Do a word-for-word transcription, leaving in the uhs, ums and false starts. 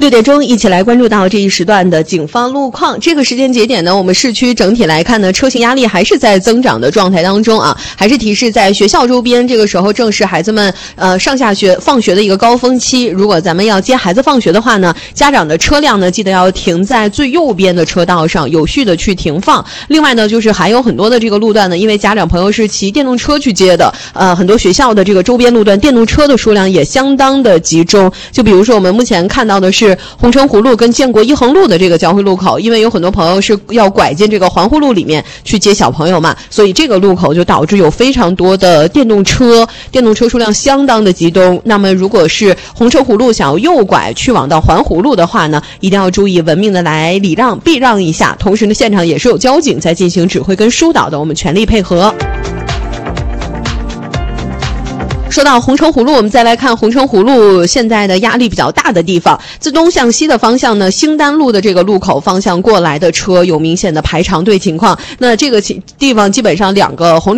六点钟，一起来关注到这一时段的警方路况。这个时间节点呢，我们市区整体来看呢，车型压力还是在增长的状态当中啊，还是提示在学校周边，这个时候正是孩子们呃上下学放学的一个高峰期。如果咱们要接孩子放学的话呢，家长的车辆呢记得要停在最右边的车道上，有序的去停放。另外呢，就是还有很多的这个路段呢，因为家长朋友是骑电动车去接的，呃，很多学校的这个周边路段电动车的数量也相当的集中。就比如说我们目前看到的是红城湖路跟建国一横路的这个交汇路口，因为有很多朋友是要拐进这个环湖路里面去接小朋友嘛，所以这个路口就导致有非常多的电动车，电动车数量相当的集中。那么如果是红城湖路想要右拐去往到环湖路的话呢，一定要注意文明的来礼让避让一下。同时呢，现场也是有交警在进行指挥跟疏导的，我们全力配合。说到红城湖路，我们再来看红城湖路现在的压力比较大的地方。自东向西的方向呢，兴丹路的这个路口方向过来的车有明显的排长队情况。那这个地方基本上两个红